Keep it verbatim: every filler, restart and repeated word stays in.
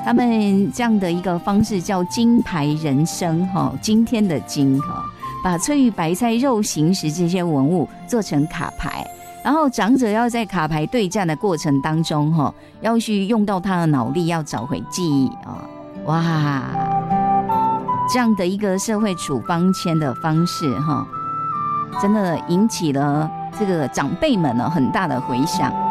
他们这样的一个方式叫金牌人生哈，今天的金哈，把翠玉白菜、肉形石这些文物做成卡牌，然后长者要在卡牌对战的过程当中哈，要去用到他的脑力，要找回记忆啊，哇，这样的一个社会处方签的方式哈，真的引起了这个长辈们呢很大的回响。